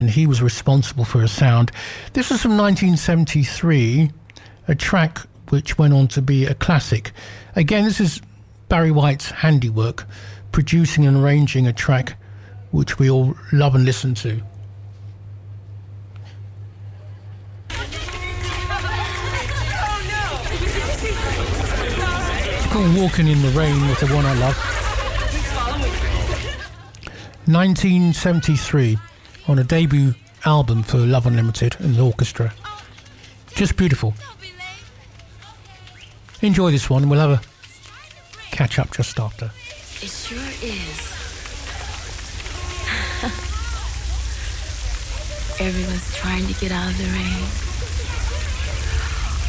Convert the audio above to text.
and he was responsible for a sound. This was from 1973, a track which went on to be a classic. Again, this is Barry White's handiwork, producing and arranging a track which we all love and listen to. It's called Walking in the Rain, with the one I love. 1973, on a debut album for Love Unlimited and the orchestra. Just beautiful. Enjoy this one, and we'll have a catch up just after. It sure is. Everyone's trying to get out of the rain.